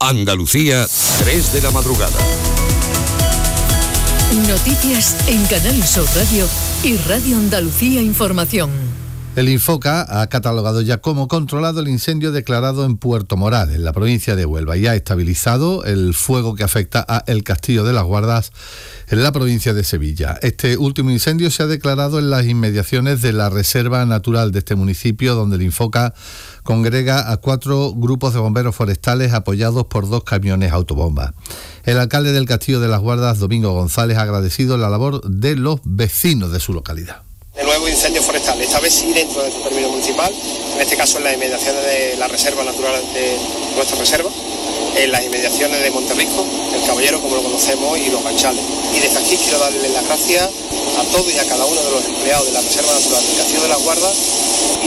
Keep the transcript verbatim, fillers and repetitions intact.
Andalucía, tres de la madrugada. Noticias en Canal Sur Radio y Radio Andalucía Información. El Infoca ha catalogado ya como controlado el incendio declarado en Puerto Moral, en la provincia de Huelva, y ha estabilizado el fuego que afecta a El Castillo de las Guardas, en la provincia de Sevilla. Este último incendio se ha declarado en las inmediaciones de la Reserva Natural de este municipio, donde el Infoca congrega a cuatro grupos de bomberos forestales apoyados por dos camiones autobomba. El alcalde del Castillo de las Guardas, Domingo González, ha agradecido la labor de los vecinos de su localidad. De nuevo incendio forestal, esta vez sí dentro del término municipal, en este caso en las inmediaciones de la Reserva Natural de nuestra reserva, en las inmediaciones de Monterrisco, el Caballero como lo conocemos y los Ganchales. Y desde aquí quiero darle las gracias a todos y a cada uno de los empleados de la Reserva Natural del Castillo de las Guardas y